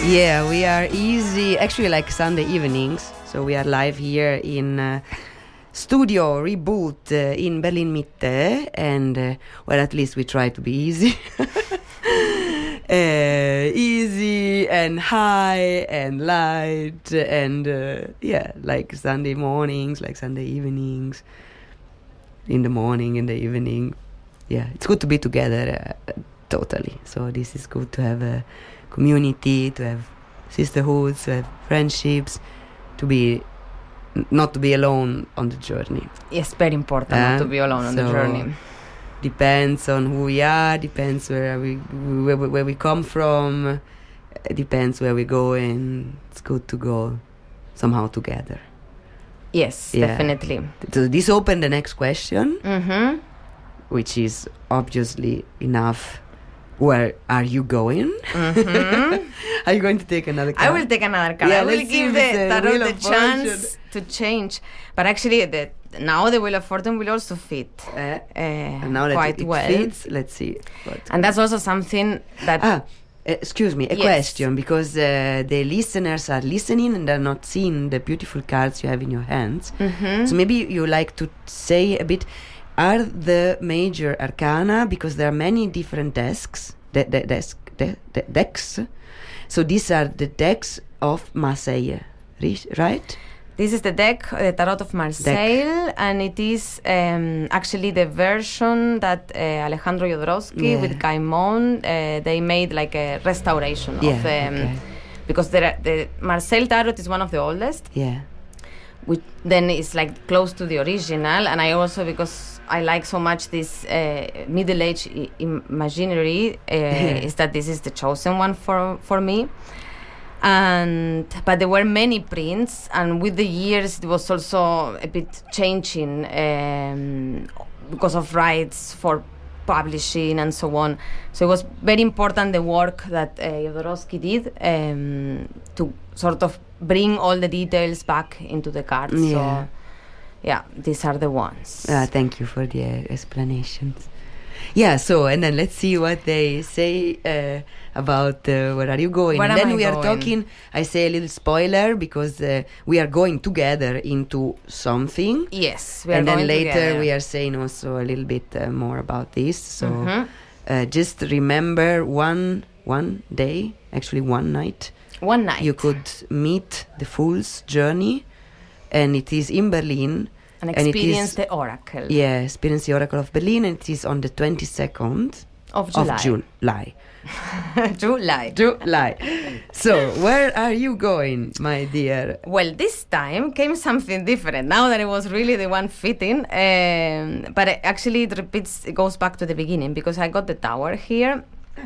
Yeah, we are easy, actually like Sunday evenings. So we are live here in Studio Reboot in Berlin Mitte, and well, at least we try to be easy. Easy and high and light and yeah, like Sunday mornings, like Sunday evenings, in the morning, in the evening. Yeah, it's good to be together, totally. So this is good to have a community, to have sisterhoods, to have friendships, to be not to be alone on the journey. It's very important not to be alone on the journey. Depends on who we are, depends where we come from, depends where we go, and it's good to go somehow together. Yes, definitely. So this opened the next question, Mm-hmm. which is obviously enough. Where are you going? Mm-hmm. Are you going to take another card? I will take another card. Yeah, I will let's see give if it's the a tarot Wheel the of chance to change. But actually, now the Wheel of Fortune will also fit And now that quite it well. fits, let's see. And that's also something that... Excuse me, a Yes. question, because the listeners are listening and they're not seeing the beautiful cards you have in your hands. Mhm. So maybe you like to say a bit, are the major arcana, because there are many different decks. So these are the decks of Marseille, right? This is the deck, the Tarot of Marseille, and it is actually the version that Alejandro Jodorowsky with Caimon, they made like a restoration of them. Because the Marseille Tarot is one of the oldest. Yeah. Which then is like close to the original, and I also, because I like so much this Middle Age imaginary, is that this is the chosen one for me. But there were many prints, and with the years it was also a bit changing because of rights for publishing and so on. So it was very important, the work that Jodorowsky did to sort of bring all the details back into the cards. Yeah. So yeah, these are the ones. Thank you for the explanations. Yeah, so, and then let's see what they say about where are you going. Where and am then I we are going? talking, I say a little spoiler, because we are going together into something. Yes, we are and then going later together. we are saying also a little bit more about this. So Mhm. just remember one day, actually one night, One night. you could meet the Fool's Journey, and it is in Berlin. and and it experience is- the oracle Yeah, experience the Oracle of Berlin, and it is on the 22nd of July. of July. July. So, where are you going, my dear? Well, this time came something different. Now that it was really the one fitting, but actually it goes back to the beginning, because I got the tower here,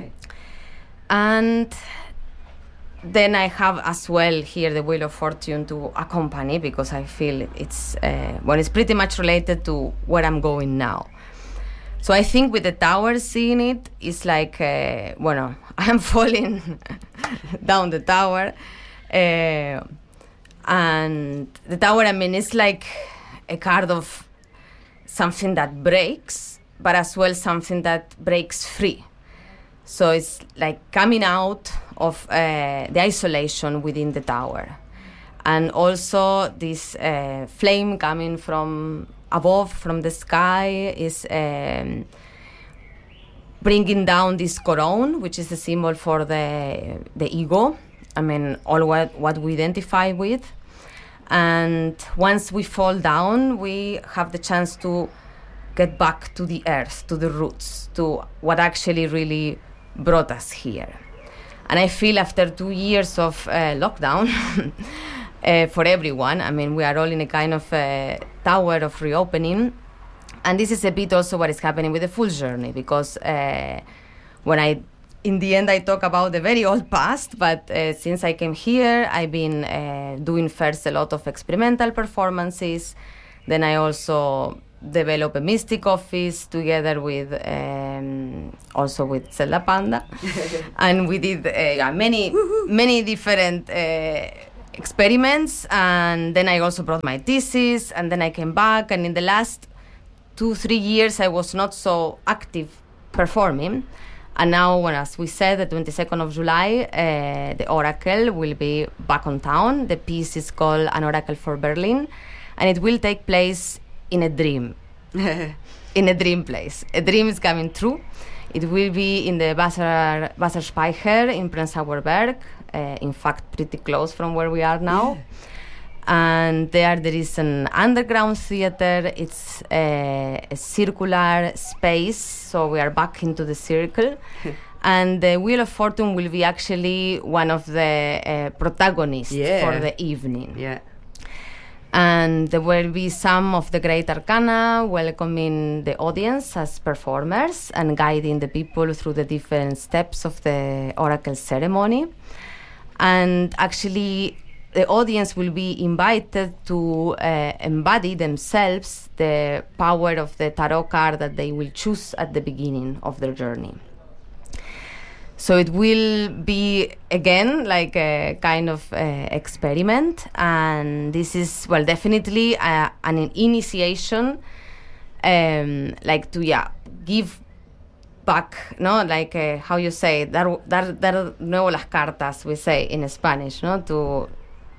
and then I have as well here the Wheel of Fortune to accompany, because I feel it's it's pretty much related to where I'm going now. So I think with the tower seeing it, it's like, I am falling down the tower. And the tower, I mean, it's like a card of something that breaks, but as well something that breaks free. So it's like coming out of the isolation within the tower. And also this flame coming from above, from the sky, is bringing down this corone, which is the symbol for the ego. I mean, all what we identify with. And once we fall down, we have the chance to get back to the earth, to the roots, to what actually really brought us here. And I feel after 2 years of lockdown, for everyone, I mean, we are all in a kind of tower of reopening. And this is a bit also what is happening with the Fool's Journey, because in the end, I talk about the very old past, but since I came here, I've been doing first a lot of experimental performances. Then I also developed a mystic office together with also with Zelda Panda. And we did many different experiments. And then I also brought my thesis, and then I came back. And in the last 2-3 years, I was not so active performing. And now, well, as we said, the 22nd of July, the Oracle will be back on town. The piece is called An Oracle for Berlin, and it will take place in a dream. In a dream place. A dream is coming true. It will be in the Wasserspeicher in Prenzlauer Berg, in fact, pretty close from where we are now. Yeah. And there is an underground theater. It's a circular space, so we are back into the circle. And the Wheel of Fortune will be actually one of the protagonists for the evening. Yeah. And there will be some of the great arcana welcoming the audience as performers and guiding the people through the different steps of the oracle ceremony. And actually, the audience will be invited to embody themselves the power of the tarot card that they will choose at the beginning of their journey. So it will be, again, like a kind of experiment. And this is, well, definitely an initiation, like to, give back, no? Like, how you say, dar nuevo las cartas, we say in Spanish, no? To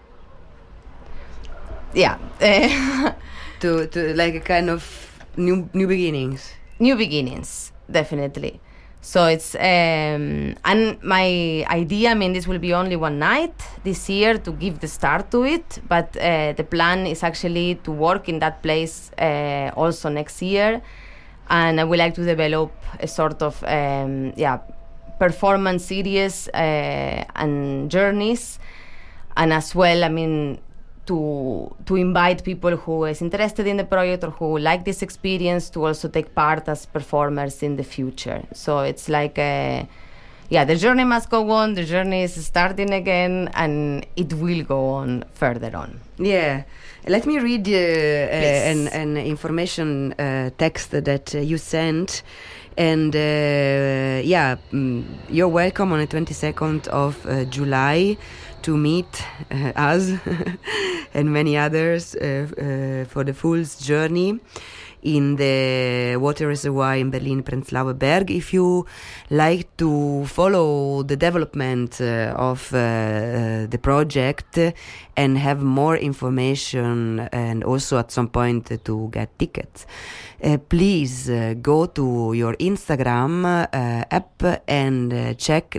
like a kind of new beginnings. New beginnings, definitely. So it's and my idea, I mean, this will be only one night this year to give the start to it, but the plan is actually to work in that place also next year, and I would like to develop a sort of performance series and journeys, and as well, I mean, to invite people who is interested in the project or who like this experience to also take part as performers in the future. So it's like the journey must go on, the journey is starting again, and it will go on further on. Yeah. Let me read an information text that you sent. And you're welcome on the 22nd of July to meet us and many others for the Fool's Journey in the water reservoir in Berlin, Prenzlauer Berg. If you like to follow the development of the project and have more information, and also at some point to get tickets, please go to your Instagram app and check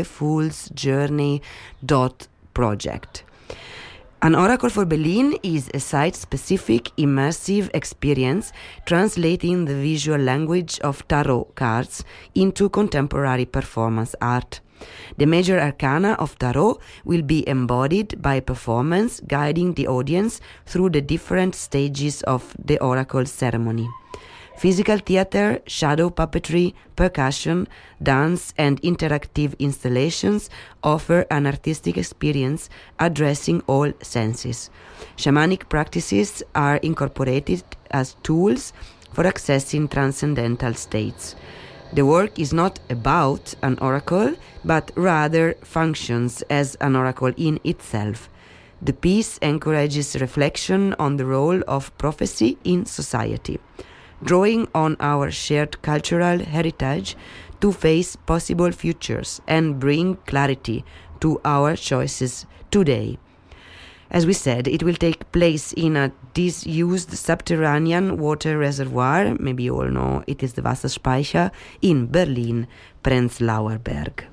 thefoolsjourney.project. An Oracle for Berlin is a site-specific, immersive experience translating the visual language of tarot cards into contemporary performance art. The major arcana of tarot will be embodied by performance, guiding the audience through the different stages of the oracle ceremony. Physical theater, shadow puppetry, percussion, dance, and interactive installations offer an artistic experience addressing all senses. Shamanic practices are incorporated as tools for accessing transcendental states. The work is not about an oracle, but rather functions as an oracle in itself. The piece encourages reflection on the role of prophecy in society, drawing on our shared cultural heritage to face possible futures and bring clarity to our choices today. As we said, it will take place in a disused subterranean water reservoir, maybe you all know it is the Wasserspeicher, in Berlin, Prenzlauer Berg.